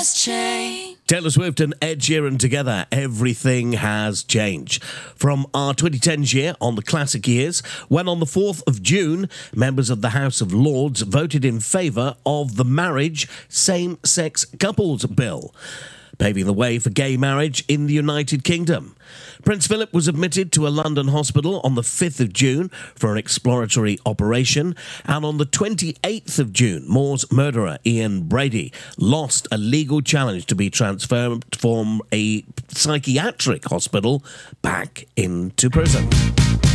Taylor Swift and Ed Sheeran together, everything has changed. From our 2010s year on the classic years, when on the 4th of June, members of the House of Lords voted in favour of the Marriage Same-Sex Couples Bill, paving the way for gay marriage in the United Kingdom. Prince Philip was admitted to a London hospital on the 5th of June for an exploratory operation, and on the 28th of June, Moore's murderer Ian Brady lost a legal challenge to be transferred from a psychiatric hospital back into prison.